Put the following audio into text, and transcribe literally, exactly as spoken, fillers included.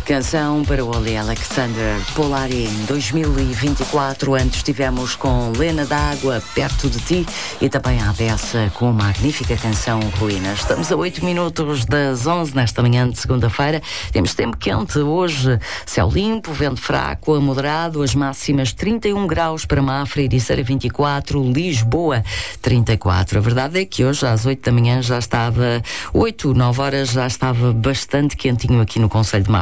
Canção para o Oli Alexander Polari em dois mil e vinte e quatro. Antes estivemos com Lena d'Água, Perto de Ti, e também a Abessa com a magnífica canção Ruínas. Estamos a oito minutos das onze nesta manhã de segunda-feira. Temos tempo quente hoje, céu limpo, vento fraco a moderado, as máximas trinta e um graus para Mafra, Ericeira vinte e quatro, Lisboa trinta e quatro. A verdade é que hoje às oito da manhã já estava, oito, nove horas, já estava bastante quentinho aqui no concelho de Mafra.